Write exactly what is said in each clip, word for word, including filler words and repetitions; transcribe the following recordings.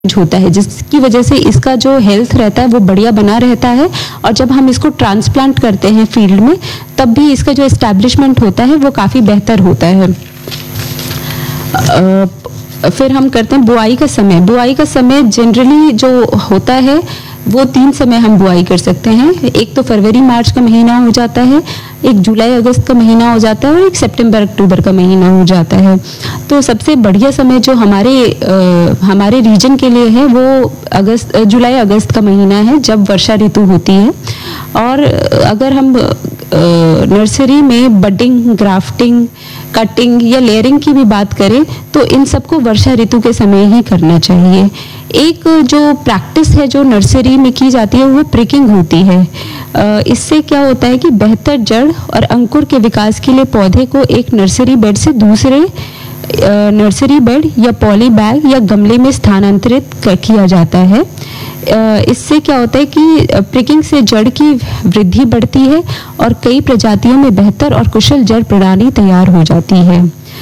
होता है, जिसकी वजह से इसका जो हेल्थ रहता है वो बढ़िया बना रहता है। और जब हम इसको ट्रांसप्लांट करते हैं फील्ड में, तब भी इसका जो एस्टैब्लिशमेंट होता है वो काफ़ी बेहतर होता है। आ, फिर हम करते हैं बुआई का समय। बुआई का समय जनरली जो होता है वो तीन समय हम बुआई कर सकते हैं। एक तो फरवरी मार्च का महीना हो जाता है, एक जुलाई अगस्त का महीना हो जाता है और एक सितंबर अक्टूबर का महीना हो जाता है। तो सबसे बढ़िया समय जो हमारे आ, हमारे रीजन के लिए है वो अगस्त जुलाई अगस्त का महीना है, जब वर्षा ऋतु होती है। और अगर हम नर्सरी में बडिंग, ग्राफ्टिंग, कटिंग या लेयरिंग की भी बात करें तो इन सबको वर्षा ऋतु के समय ही करना चाहिए। एक जो प्रैक्टिस है जो नर्सरी में की जाती है वो प्रिकिंग होती है। इससे क्या होता है कि बेहतर जड़ और अंकुर के विकास के लिए पौधे को एक नर्सरी बेड से दूसरे नर्सरी बेड या पॉली बैग या गमले में स्थानांतरित किया जाता है। इससे क्या होता है कि प्रिकिंग से जड़ की वृद्धि बढ़ती है और कई प्रजातियों में बेहतर और कुशल जड़ प्रणाली तैयार हो जाती है।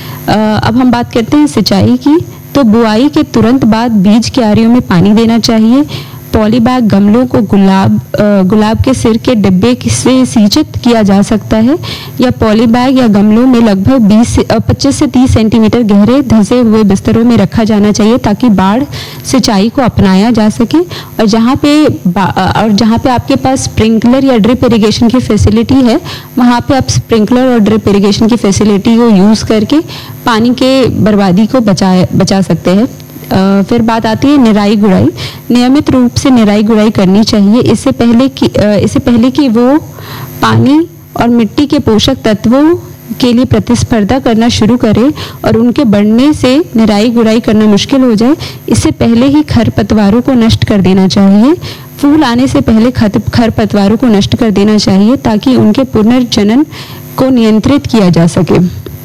अब हम बात करते हैं सिंचाई की। तो बुआई के तुरंत बाद बीज क्यारियों में पानी देना चाहिए। पॉली बैग गमलों को गुलाब गुलाब के सिर के डिब्बे से सिंचित किया जा सकता है, या पॉली बैग या गमलों में लगभग बीस से पच्चीस से तीस सेंटीमीटर गहरे धंसे हुए बिस्तरों में रखा जाना चाहिए ताकि बाढ़ सिंचाई को अपनाया जा सके। और जहाँ पे और जहाँ पे आपके पास स्प्रिंकलर या ड्रिप इरिगेशन की फैसिलिटी है, वहाँ पे आप स्प्रिंकलर और ड्रिप इरिगेशन की फैसिलिटी को यूज़ करके पानी के बर्बादी को बचा बचा सकते हैं। Uh, फिर बात आती है निराई गुड़ाई। नियमित रूप से निराई गुड़ाई करनी चाहिए। इससे पहले कि uh, इससे पहले कि वो पानी और मिट्टी के पोषक तत्वों के लिए प्रतिस्पर्धा करना शुरू करे और उनके बढ़ने से निराई गुड़ाई करना मुश्किल हो जाए, इससे पहले ही खरपतवारों को नष्ट कर देना चाहिए। फूल आने से पहले खरपतवारों को नष्ट कर देना चाहिए ताकि उनके पुनर्जनन को नियंत्रित किया जा सके।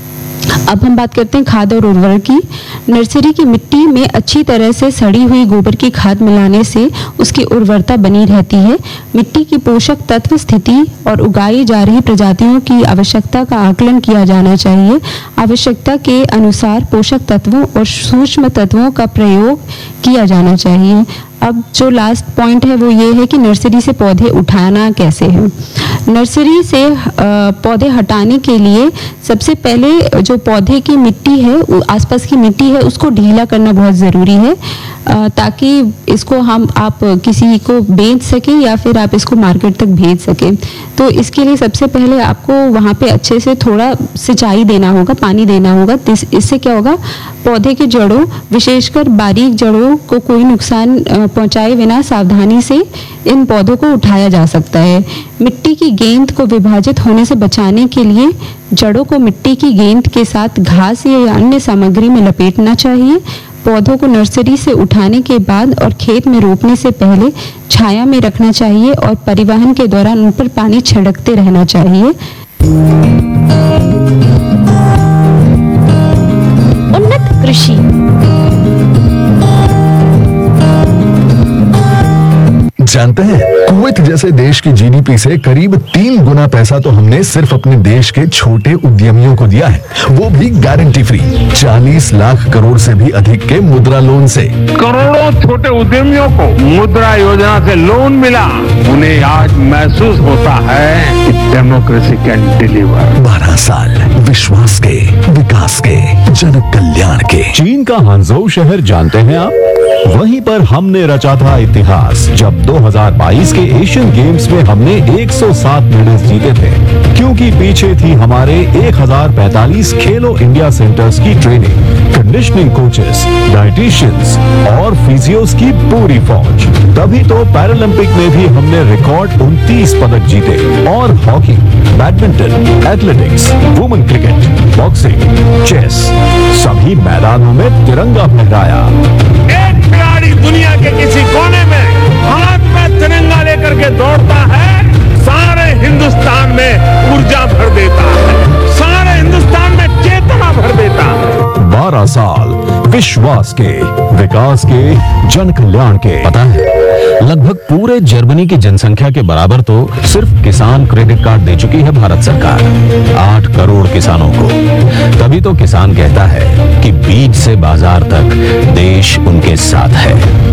अब हम बात करते हैं खाद और उर्वरक की। नर्सरी की मिट्टी में अच्छी तरह से सड़ी हुई गोबर की खाद मिलाने से उसकी उर्वरता बनी रहती है। मिट्टी की पोषक तत्व स्थिति और उगाई जा रही प्रजातियों की आवश्यकता का आकलन किया जाना चाहिए। आवश्यकता के अनुसार पोषक तत्वों और सूक्ष्म तत्वों का प्रयोग किया जाना चाहिए। अब जो लास्ट पॉइंट है वो ये है कि नर्सरी से पौधे उठाना कैसे है। नर्सरी से पौधे हटाने के लिए सबसे पहले जो पौधे की मिट्टी है, आसपास की मिट्टी है, उसको ढीला करना बहुत ज़रूरी है ताकि इसको हम आप किसी को बेच सकें या फिर आप इसको मार्केट तक भेज सकें। तो इसके लिए सबसे पहले आपको वहाँ पे अच्छे से थोड़ा सिंचाई देना होगा, पानी देना होगा। इससे क्या होगा, पौधे के जड़ों, विशेषकर बारीक जड़ों को कोई नुकसान पहुँचाए बिना सावधानी से इन पौधों को उठाया जा सकता है। मिट्टी की गेंद को विभाजित होने से बचाने के लिए जड़ों को मिट्टी की गेंद के साथ घास या अन्य सामग्री में लपेटना चाहिए। पौधों को नर्सरी से उठाने के बाद और खेत में रोपने से पहले छाया में रखना चाहिए और परिवहन के दौरान उन पर पानी छिड़कते रहना चाहिए। उन्नत कृषि। जानते हैं, कुवैत जैसे देश की जीडीपी से करीब तीन गुना पैसा तो हमने सिर्फ अपने देश के छोटे उद्यमियों को दिया है, वो भी गारंटी फ्री। चालीस लाख करोड़ से भी अधिक के मुद्रा लोन से करोड़ों छोटे उद्यमियों को मुद्रा योजना से लोन मिला। उन्हें आज महसूस होता है कि डेमोक्रेसी कैन डिलीवर। बारह साल विश्वास के, विकास के, जन कल्याण के। चीन का हांगझोउ शहर जानते हैं आप? वहीं पर हमने रचा था इतिहास जब दो हज़ार बाईस के एशियन गेम्स में हमने एक सौ सात मेडल्स जीते थे, क्योंकि पीछे थी हमारे एक हज़ार पैंतालीस खेलो इंडिया सेंटर्स की ट्रेनिंग, कंडीशनिंग कोचेस, डाइटिशियंस और फिजियोस की पूरी फौज। तभी तो पैरालंपिक में भी हमने रिकॉर्ड उनतीस पदक जीते और hockey, badminton, athletics, women cricket, boxing, chess, सभी मैदानों में तिरंगा फहराया। एक खिलाड़ी दुनिया के किसी कोने में हाथ में तिरंगा लेकर के दौड़ता है, सारे हिंदुस्तान में ऊर्जा भर देता है, सारे हिंदुस्तान में चेतना भर देता है। बारह साल विश्वास के, विकास के, जन कल्याण के। पता है, लगभग पूरे जर्मनी की जनसंख्या के बराबर तो सिर्फ किसान क्रेडिट कार्ड दे चुकी है भारत सरकार, आठ करोड़ किसानों को। तभी तो किसान कहता है कि बीज से बाजार तक देश उनके साथ है।